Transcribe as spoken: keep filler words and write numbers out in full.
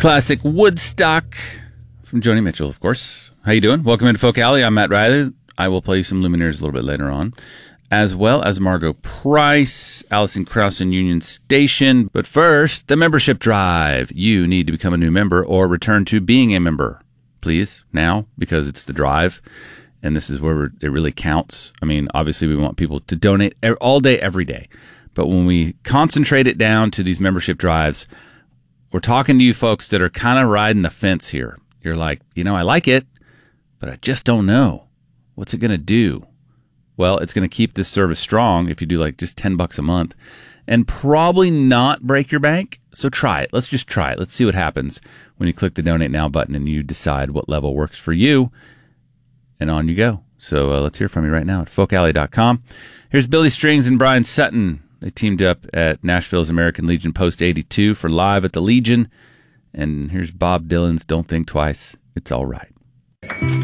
Classic Woodstock from Joni Mitchell, of course. How you doing? Welcome into Folk Alley. I'm Matt Riley. I will play you some Lumineers a little bit later on, as well as Margo Price, Alison Krauss, and Union Station. But first, the membership drive. You need to become a new member or return to being a member, please, now, because it's the drive, and this is where it really counts. I mean, obviously, we want people to donate all day, every day. But when we concentrate it down to these membership drives, we're talking to you folks that are kind of riding the fence here. You're like, you know, I like it, but I just don't know. What's it going to do? Well, it's going to keep this service strong if you do like just ten bucks a month and probably not break your bank. So try it. Let's just try it. Let's see what happens when you click the Donate Now button and you decide what level works for you. And on you go. So uh, let's hear from you right now at folk alley dot com. Here's Billy Strings and Brian Sutton. They teamed up at Nashville's American Legion Post eighty-two for Live at the Legion. And here's Bob Dylan's Don't Think Twice, It's All Right.